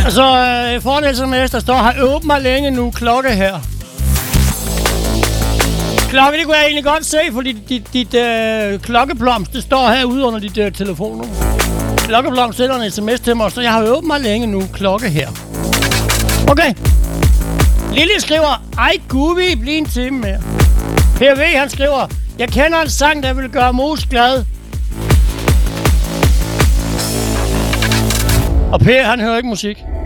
Altså, for en sms, der står, har åbent mig længe nu, klokke her. Klokke, det kunne jeg egentlig godt se, fordi dit klokkeblomst, det står herude under dit telefonnummer. Klokkeblomst sender en sms til mig, så jeg har åbent mig længe nu, klokke her. Okay. Lille skriver, ej gud, vi bliver en time mere. Per V, han skriver, jeg kender en sang, der vil gøre Mos glad. Og Per, han hører ikke musik.